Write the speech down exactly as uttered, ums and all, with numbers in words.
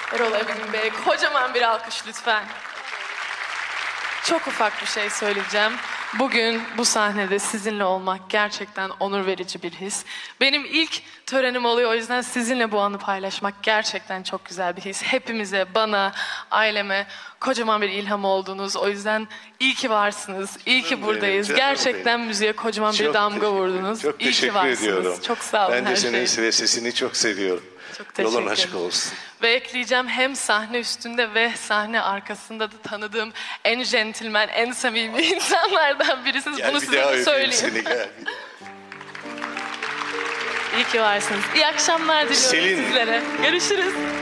Erol Evgin Bey, kocaman bir alkış lütfen. Çok ufak bir şey söyleyeceğim. Bugün bu sahnede sizinle olmak gerçekten onur verici bir his. Benim ilk törenim oluyor, o yüzden sizinle bu anı paylaşmak gerçekten çok güzel bir his. Hepimize, bana, aileme kocaman bir ilham oldunuz. O yüzden iyi ki varsınız, iyi ki Canım buradayız. benim, canım Gerçekten benim. müziğe kocaman bir Çok damga teşekkür- vurdunuz. Çok iyi ki teşekkür varsınız. ediyorum. Çok sağ olun Ben de her senin şey. ve sesini çok seviyorum. Çok teşekkür Yolun ederim. açık olsun. Ve ekleyeceğim, hem sahne üstünde ve sahne arkasında da tanıdığım en centilmen, en samimi insanlardan birisiniz. Gel Bunu bir size daha de öpeyim söyleyeyim. seni, gel bir daha. İyi ki varsınız. İyi akşamlar diliyorum Selin. sizlere. Görüşürüz.